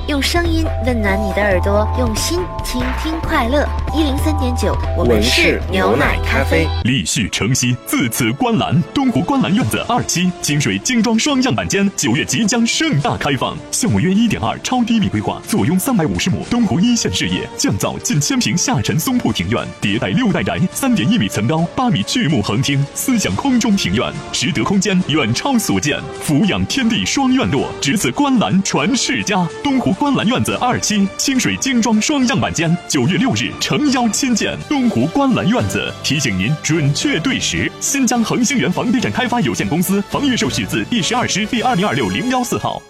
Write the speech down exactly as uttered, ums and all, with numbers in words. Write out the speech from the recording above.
用声音温暖你的耳朵，用心倾听快乐。一零三点九，我们是牛奶咖啡。 立旭城西，自此观澜，东湖观澜院子二期清水精装双样板间，九月即将盛大开放。项目约一点二超低密规划，坐拥三百五十亩东湖一线视野，降噪近千平下沉松铺庭院，迭代六代宅，三点一米层高，八米巨木横厅，思想空中庭院，实得空间远超所见，俯仰天地双院落，只此观澜传世家。东湖观澜院子二期清水精装双样板间，九月六日诚邀亲见。东湖观澜院子提醒您准确对时。新疆恒星源房地产开发有限公司房预授许字第十二师第二零二六零幺四号。